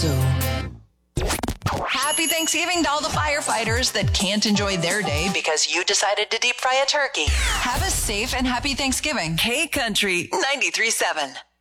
so. Happy Thanksgiving to all the firefighters that can't enjoy their day because you decided to deep fry a turkey. Have a safe and happy Thanksgiving. K Country 93.7.